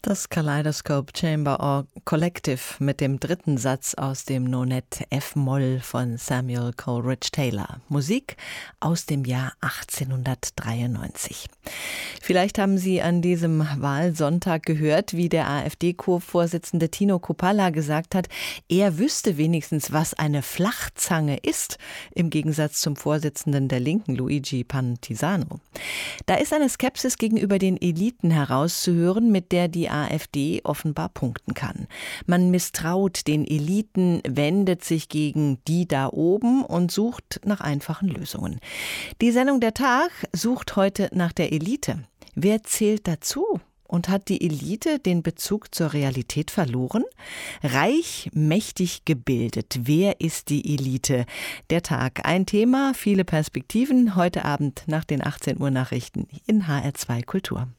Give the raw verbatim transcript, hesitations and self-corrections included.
Das Kaleidoscope Chamber Collective mit dem dritten Satz aus dem Nonet F-Moll von Samuel Coleridge Taylor. Musik aus dem Jahr achtzehnhundertdreiundneunzig. Vielleicht haben Sie an diesem Wahlsonntag gehört, wie der AfD-Co-Vorsitzende Tino Kruppalla gesagt hat, er wüsste wenigstens, was eine Flachzange ist, im Gegensatz zum Vorsitzenden der Linken, Luigi Pantisano. Da ist eine Skepsis gegenüber den Eliten herauszuhören, mit der die AfD offenbar punkten kann. Man misstraut den Eliten, wendet sich gegen die da oben und sucht nach einfachen Lösungen. Die Sendung Der Tag sucht heute nach der Elite. Wer zählt dazu? Und hat die Elite den Bezug zur Realität verloren? Reich, mächtig, gebildet. Wer ist die Elite? Der Tag. Ein Thema, viele Perspektiven. Heute Abend nach den achtzehn Uhr Nachrichten in H R zwei Kultur.